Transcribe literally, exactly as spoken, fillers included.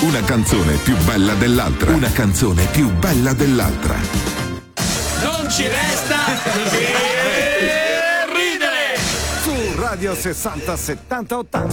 Una canzone più bella dell'altra. Una canzone più bella dell'altra. Non ci resta che ridere. Su Radio sessanta settanta ottanta.